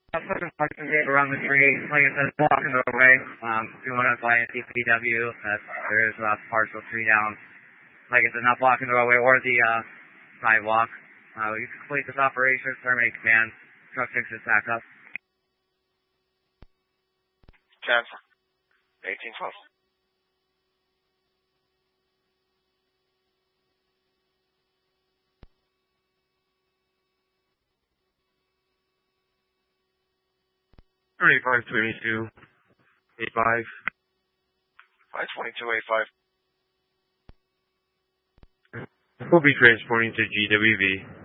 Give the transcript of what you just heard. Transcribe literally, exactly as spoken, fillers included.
I'm fucking parking it around the tree, like I said, blocking the way. Um, if you want to apply a D P W, that there is a partial tree down. Like I said, not blocking the roadway or the uh, sidewalk. Uh, you can complete this operation, terminate command, truck fixes back up. Cancel. eighteen twelve. Thirty-five twenty-two, eighty-five. five twenty-two eighty-five. We'll be transporting to G W V.